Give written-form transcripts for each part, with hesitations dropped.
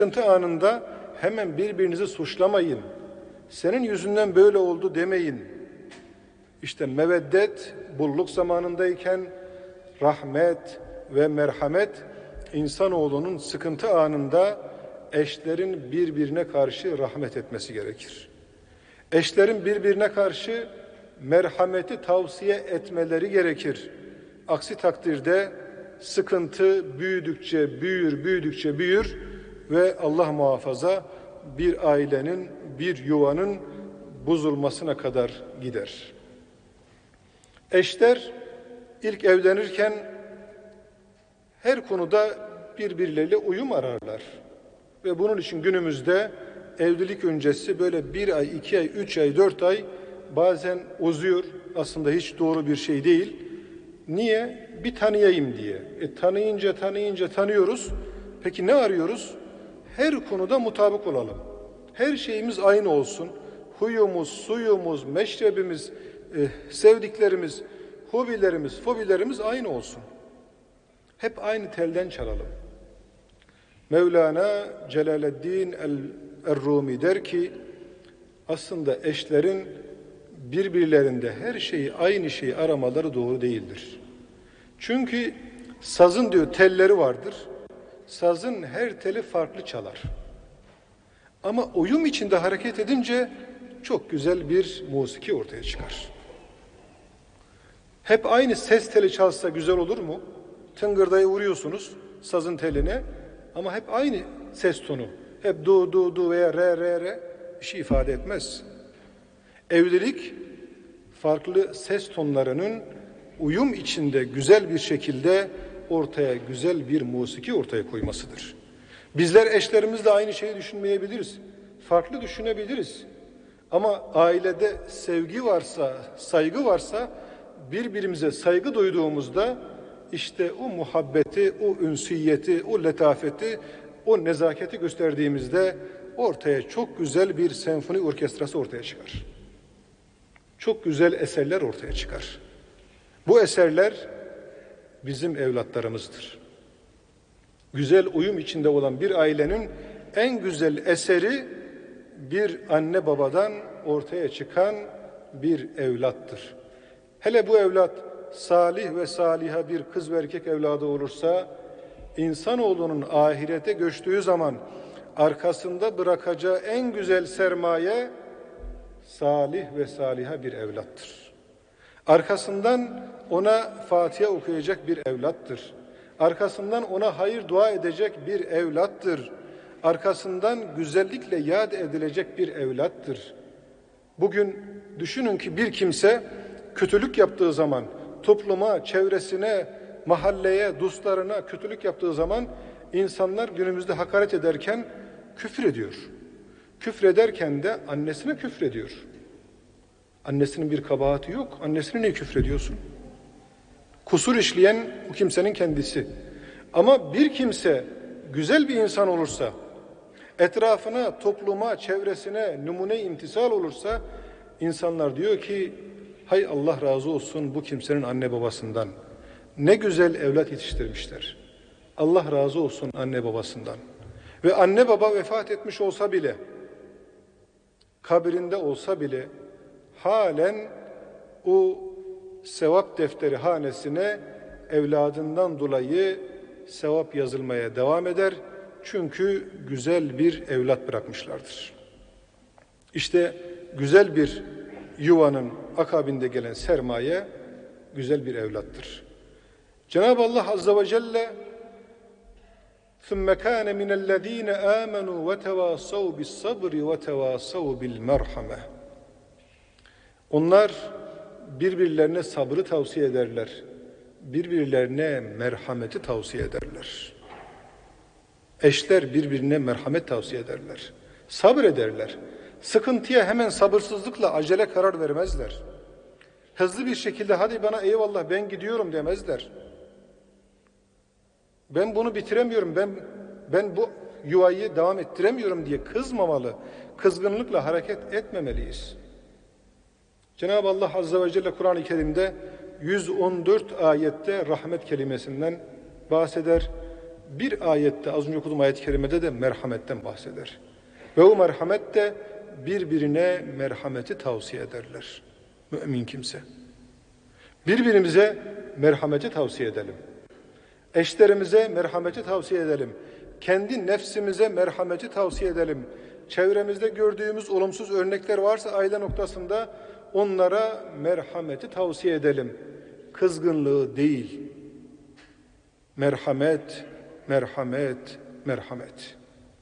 Sıkıntı anında hemen birbirinizi suçlamayın. Senin yüzünden böyle oldu demeyin. İşte meveddet bolluk zamanındayken rahmet ve merhamet insanoğlunun sıkıntı anında eşlerin birbirine karşı rahmet etmesi gerekir. Eşlerin birbirine karşı merhameti tavsiye etmeleri gerekir. Aksi takdirde sıkıntı büyüdükçe büyür ve Allah muhafaza bir ailenin, bir yuvanın bozulmasına kadar gider. Eşler ilk evlenirken her konuda birbirleriyle uyum ararlar. Ve bunun için günümüzde evlilik öncesi böyle 1 ay, 2 ay, 3 ay, 4 ay bazen uzuyor. Aslında hiç doğru bir şey değil. Niye? Bir tanıyayım diye. Tanıyınca tanıyoruz. Peki ne arıyoruz? Her konuda mutabık olalım. Her şeyimiz aynı olsun. Huyumuz, suyumuz, meşrebimiz, sevdiklerimiz, hobilerimiz, fobilerimiz aynı olsun. Hep aynı telden çalalım. Mevlana Celaleddin el-Rumi der ki, aslında eşlerin birbirlerinde her şeyi, aynı şeyi aramaları doğru değildir. Çünkü sazın diyor telleri vardır. Sazın her teli farklı çalar. Ama uyum içinde hareket edince çok güzel bir musiki ortaya çıkar. Hep aynı ses teli çalsa güzel olur mu? Tıngırdayı vuruyorsunuz sazın teline ama hep aynı ses tonu. Hep du veya re bir şey ifade etmez. Evlilik farklı ses tonlarının uyum içinde güzel bir şekilde ortaya güzel bir musiki ortaya koymasıdır. Bizler eşlerimizle aynı şeyi düşünmeyebiliriz. Farklı düşünebiliriz. Ama ailede sevgi varsa, saygı varsa birbirimize saygı duyduğumuzda işte o muhabbeti, o ünsiyeti, o letafeti, o nezaketi gösterdiğimizde ortaya çok güzel bir senfoni orkestrası ortaya çıkar. Çok güzel eserler ortaya çıkar. Bu eserler bizim evlatlarımızdır. Güzel uyum içinde olan bir ailenin en güzel eseri bir anne babadan ortaya çıkan bir evlattır. Hele bu evlat salih ve saliha bir kız ve erkek evladı olursa, insanoğlunun ahirete göçtüğü zaman arkasında bırakacağı en güzel sermaye salih ve saliha bir evlattır. Arkasından ona Fatiha okuyacak bir evlattır. Arkasından ona hayır dua edecek bir evlattır. Arkasından güzellikle yad edilecek bir evlattır. Bugün düşünün ki bir kimse kötülük yaptığı zaman, topluma, çevresine, mahalleye, dostlarına kötülük yaptığı zaman insanlar günümüzde hakaret ederken küfür ediyor. Küfür ederken de annesine küfrediyor. Annesinin bir kabahati yok. Annesine niye küfrediyorsun? Kusur işleyen o kimsenin kendisi. Ama bir kimse güzel bir insan olursa, etrafına, topluma, çevresine numune imtisal olursa, insanlar diyor ki, hay Allah razı olsun bu kimsenin anne babasından. Ne güzel evlat yetiştirmişler. Allah razı olsun anne babasından. Ve anne baba vefat etmiş olsa bile, kabirinde olsa bile, halen o sevap defteri hanesine evladından dolayı sevap yazılmaya devam eder. Çünkü güzel bir evlat bırakmışlardır. İşte güzel bir yuvanın akabinde gelen sermaye güzel bir evlattır. Cenab-ı Allah Azze ve Celle ثُمَّ كَانَ مِنَ الَّذ۪ينَ آمَنُوا وَتَوَاسَوْا بِالصَّبْرِ وَتَوَاسَوْا بِالْمَرْحَمَةِ Onlar birbirlerine sabrı tavsiye ederler. Birbirlerine merhameti tavsiye ederler. Eşler birbirine merhamet tavsiye ederler. Sabrederler. Sıkıntıya hemen sabırsızlıkla acele karar vermezler. Hızlı bir şekilde hadi bana eyvallah ben gidiyorum demezler. Ben bunu bitiremiyorum, ben bu yuvayı devam ettiremiyorum diye kızmamalı, kızgınlıkla hareket etmemeliyiz. Cenab-ı Allah Azze ve Celle Kur'an-ı Kerim'de 114 ayette rahmet kelimesinden bahseder. bir ayette, az önce okuduğum ayet-i kerimede de merhametten bahseder. Ve o merhamet de birbirine merhameti tavsiye ederler. Mümin kimse. Birbirimize merhameti tavsiye edelim. Eşlerimize merhameti tavsiye edelim. Kendi nefsimize merhameti tavsiye edelim. Çevremizde gördüğümüz olumsuz örnekler varsa aile noktasında onlara merhameti tavsiye edelim. Kızgınlığı değil. Merhamet, merhamet, merhamet.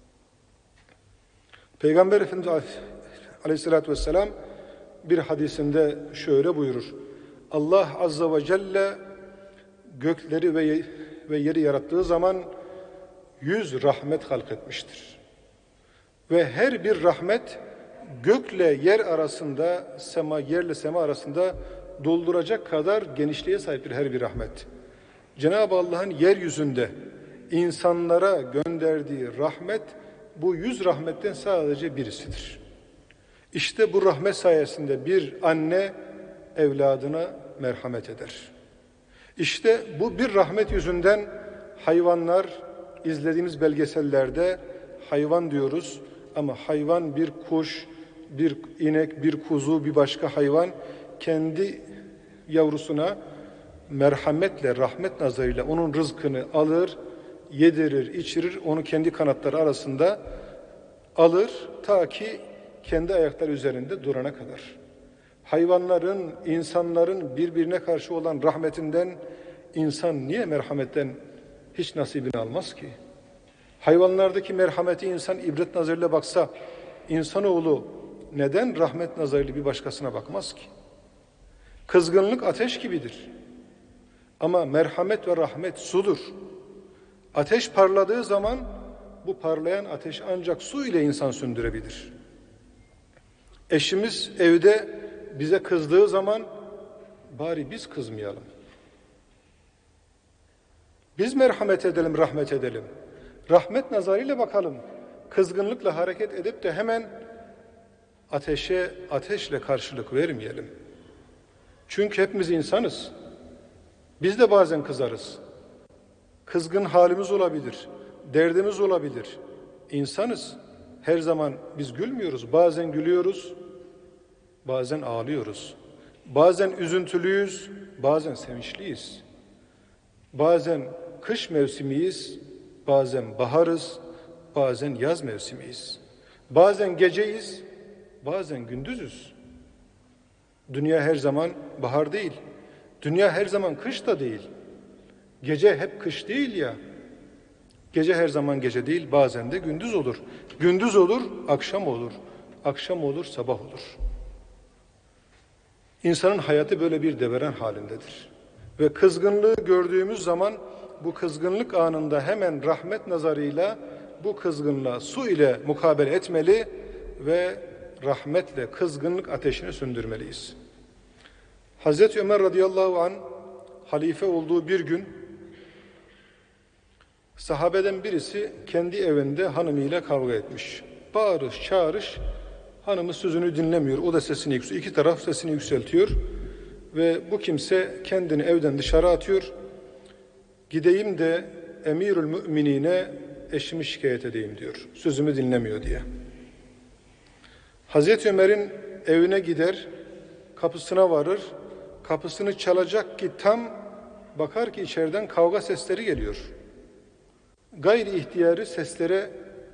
Peygamber Efendimiz Aleyhisselatü Vesselam bir hadisinde şöyle buyurur. Allah Azze ve Celle gökleri ve yeri yarattığı zaman 100 rahmet halketmiştir. Ve her bir rahmet gökle yer arasında, yerle sema arasında dolduracak kadar genişliğe sahiptir her bir rahmet. Cenab-ı Allah'ın yeryüzünde insanlara gönderdiği rahmet bu 100 rahmetten sadece birisidir. İşte bu rahmet sayesinde bir anne evladına merhamet eder. İşte bu bir rahmet yüzünden hayvanlar, izlediğimiz belgesellerde hayvan diyoruz ama hayvan bir kuş, bir inek, bir kuzu, bir başka hayvan kendi yavrusuna merhametle, rahmet nazarıyla onun rızkını alır, yedirir, içirir, onu kendi kanatları arasında alır ta ki kendi ayakları üzerinde durana kadar. Hayvanların, insanların birbirine karşı olan rahmetinden insan niye merhametten hiç nasibini almaz ki? Hayvanlardaki merhameti insan ibret nazarıyla baksa, insanoğlu neden rahmet nazarıyla bir başkasına bakmaz ki? Kızgınlık ateş gibidir. Ama merhamet ve rahmet sudur. Ateş parladığı zaman bu parlayan ateş ancak su ile insan söndürebilir. Eşimiz evde bize kızdığı zaman bari biz kızmayalım. Biz merhamet edelim, rahmet edelim. Rahmet nazarıyla bakalım. Kızgınlıkla hareket edip de hemen ateşle karşılık vermeyelim. Çünkü hepimiz insanız. Biz de bazen kızarız. Kızgın halimiz olabilir, derdimiz olabilir. İnsanız. Her zaman biz gülmüyoruz. Bazen gülüyoruz, bazen ağlıyoruz. Bazen üzüntülüyüz, bazen sevinçliyiz. Bazen kış mevsimiyiz, bazen baharız, bazen yaz mevsimiyiz. Bazen geceyiz, bazen gündüzüz. Dünya her zaman bahar değil. Dünya her zaman kış da değil. Gece hep kış değil ya. Gece her zaman gece değil, bazen de gündüz olur. Gündüz olur, akşam olur. Akşam olur, sabah olur. İnsanın hayatı böyle bir devran halindedir. Ve kızgınlığı gördüğümüz zaman bu kızgınlık anında hemen rahmet nazarıyla bu kızgınlığa su ile mukabele etmeli ve rahmetle kızgınlık ateşini söndürmeliyiz. Hazreti Ömer radıyallahu anh halife olduğu bir gün sahabeden birisi kendi evinde hanımıyla kavga etmiş. Bağırış, çağırış, hanımı sözünü dinlemiyor. O da sesini yükseltiyor. İki taraf sesini yükseltiyor. Ve bu kimse kendini evden dışarı atıyor. Gideyim de Emirül Müminine eşimi şikayet edeyim diyor. Sözümü dinlemiyor diye. Hazreti Ömer'in evine gider, kapısına varır. Kapısını çalacak ki tam bakar ki içeriden kavga sesleri geliyor. Gayri ihtiyarı sesleri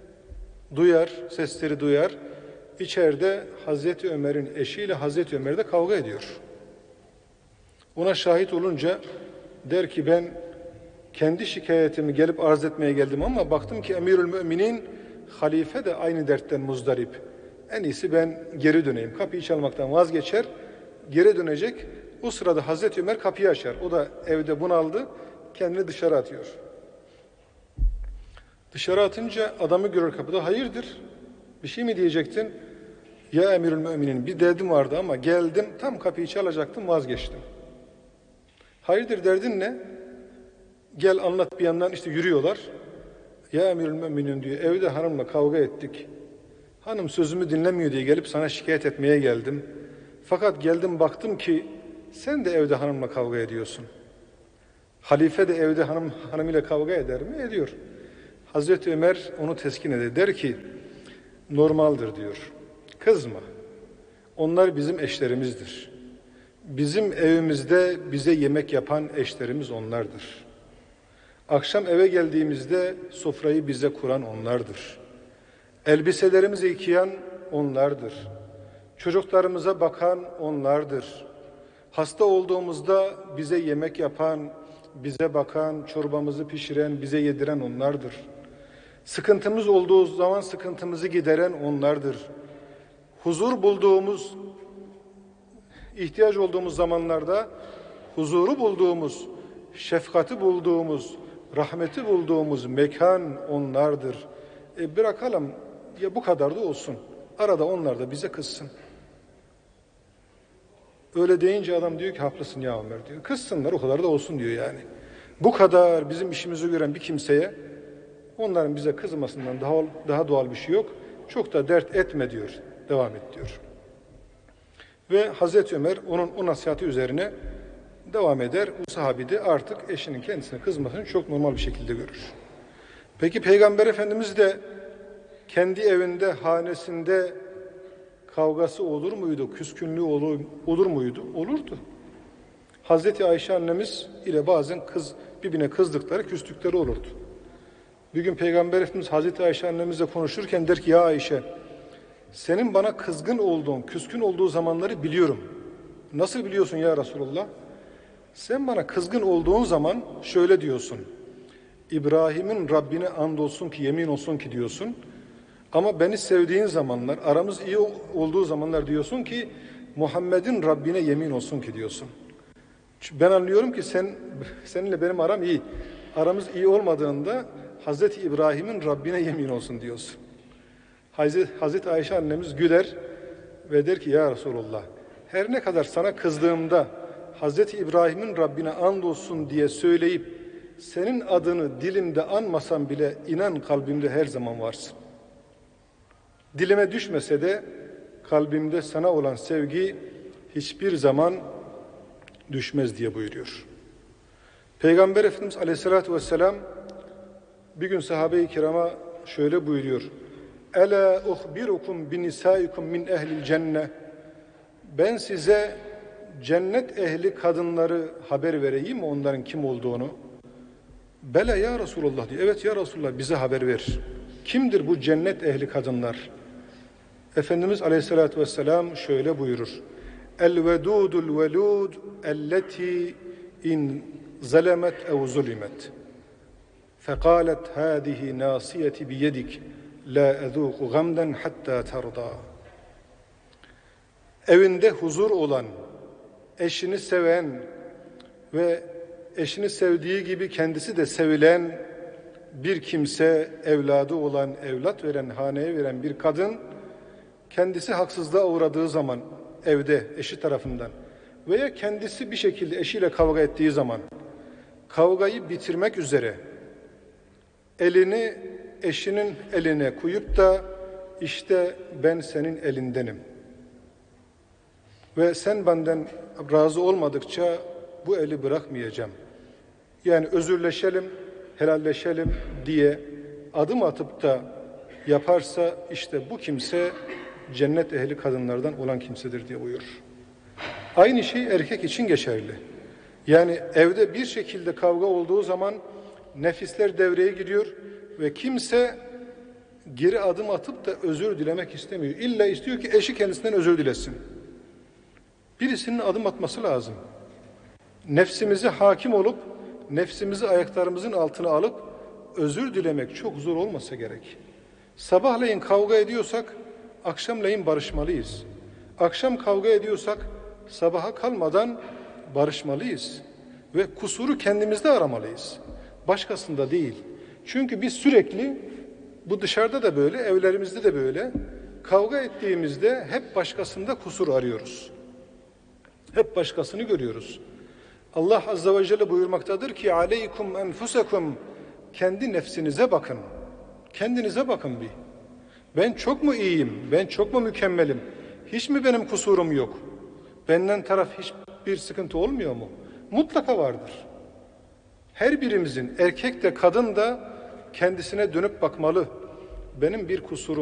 duyar. İçeride Hazreti Ömer'in eşiyle Hazreti Ömer de kavga ediyor. Ona şahit olunca der ki ben kendi şikayetimi gelip arz etmeye geldim ama baktım ki Emirül Müminin halife de aynı dertten muzdarip. En iyisi ben geri döneyim. Kapıyı çalmaktan vazgeçer, geri dönecek. O sırada Hazreti Ömer kapıyı açar. O da evde bunaldı, kendini dışarı atıyor. Dışarı atınca adamı görür kapıda. Hayırdır? Bir şey mi diyecektin? Ya Emirül Müminin bir derdim vardı ama geldim tam kapıyı çalacaktım vazgeçtim. Hayırdır derdin ne? Gel anlat bir yandan işte yürüyorlar. Ya Emirül Müminin diyor evde hanımla kavga ettik. Hanım sözümü dinlemiyor diye gelip sana şikayet etmeye geldim. Fakat geldim baktım ki sen de evde hanımla kavga ediyorsun. Halife de evde hanımıyla kavga eder mi? Ediyor. Hazreti Ömer onu teskin eder. Der ki normaldir diyor. Kızma. Onlar bizim eşlerimizdir. Bizim evimizde bize yemek yapan eşlerimiz onlardır. Akşam eve geldiğimizde sofrayı bize kuran onlardır. Elbiselerimizi yıkayan onlardır. Çocuklarımıza bakan onlardır. Hasta olduğumuzda bize yemek yapan, bize bakan, çorbamızı pişiren, bize yediren onlardır. Sıkıntımız olduğu zaman sıkıntımızı gideren onlardır. Huzur bulduğumuz, ihtiyaç olduğumuz zamanlarda huzuru bulduğumuz, şefkati bulduğumuz, rahmeti bulduğumuz mekan onlardır. Bırakalım ya, bu kadar da olsun. Arada onlar da bize kızsın. Öyle deyince adam diyor ki haklısın ya Ömer diyor. Kızsınlar, o kadar da olsun diyor yani. Bu kadar bizim işimizi gören bir kimseye onların bize kızmasından daha doğal bir şey yok. Çok da dert etme diyor. Devam et diyor. Ve Hazreti Ömer onun o nasihati üzerine devam eder. O sahabi de artık eşinin kendisine kızmasını çok normal bir şekilde görür. Peki Peygamber Efendimiz de kendi evinde, hanesinde kavgası olur muydu? Küskünlüğü olur muydu? Olurdu. Hazreti Ayşe annemiz ile bazen birbirine kızdıkları, küstükleri olurdu. Bir gün Peygamber Efendimiz Hazreti Ayşe annemizle konuşurken der ki ya Ayşe, senin bana kızgın olduğun, küskün olduğu zamanları biliyorum. Nasıl biliyorsun ya Resulullah? Sen bana kızgın olduğun zaman şöyle diyorsun. İbrahim'in Rabbine andolsun ki, yemin olsun ki diyorsun. Ama beni sevdiğin zamanlar, aramız iyi olduğu zamanlar diyorsun ki Muhammed'in Rabbine yemin olsun ki diyorsun. Ben anlıyorum ki seninle benim aram iyi. Aramız iyi olmadığında Hazreti İbrahim'in Rabbine yemin olsun diyorsun. Hazreti Ayşe annemiz güler ve der ki ya Resulullah, her ne kadar sana kızdığımda Hazreti İbrahim'in Rabbine andolsun diye söyleyip senin adını dilimde anmasam bile inan kalbimde her zaman varsın. Dilime düşmese de kalbimde sana olan sevgi hiçbir zaman düşmez diye buyuruyor. Peygamber Efendimiz Aleyhisselatü Vesselam bir gün sahabe-i kirama şöyle buyuruyor. Ela uhbirukum binisaikum min ehlil cenne. Ben size cennet ehli kadınları haber vereyim mi, onların kim olduğunu? Bela ya Resulullah diyor. Evet ya Resulullah, bize haber ver. Kimdir bu cennet ehli kadınlar? Efendimiz Aleyhisselatü Vesselam şöyle buyurur. El-vedudul velud elleti in zalemet ev zulimet. Fekalet hâzihi nâsiyeti biyedik la ezûku gamden hatta terda. Evinde huzur olan, eşini seven ve eşini sevdiği gibi kendisi de sevilen bir kimse, evladı olan, evlat veren, haneye veren bir kadın, kendisi haksızlığa uğradığı zaman evde eşi tarafından veya kendisi bir şekilde eşiyle kavga ettiği zaman kavgayı bitirmek üzere elini eşinin eline koyup da işte ben senin elindenim ve sen benden razı olmadıkça bu eli bırakmayacağım. Yani özürleşelim, helalleşelim diye adım atıp da yaparsa işte bu kimse cennet ehli kadınlardan olan kimsedir diye buyurur. Aynı şey erkek için geçerli. Yani evde bir şekilde kavga olduğu zaman nefisler devreye giriyor ve kimse geri adım atıp da özür dilemek istemiyor. İlla istiyor ki eşi kendisinden özür dilesin. Birisinin adım atması lazım. Nefsimize hakim olup nefsimizi ayaklarımızın altına alıp özür dilemek çok zor olmasa gerek. Sabahleyin kavga ediyorsak akşamleyin barışmalıyız. Akşam kavga ediyorsak sabaha kalmadan barışmalıyız. Ve kusuru kendimizde aramalıyız. Başkasında değil. Çünkü biz sürekli, bu dışarıda da böyle, evlerimizde de böyle, kavga ettiğimizde hep başkasında kusur arıyoruz. Hep başkasını görüyoruz. Allah Azze ve Celle buyurmaktadır ki aleykum enfusekum, kendi nefsinize bakın. Kendinize bakın bir. Ben çok mu iyiyim? Ben çok mu mükemmelim? Hiç mi benim kusurum yok? Benden taraf hiçbir sıkıntı olmuyor mu? Mutlaka vardır. Her birimizin, erkek de kadın da kendisine dönüp bakmalı. Benim bir kusurum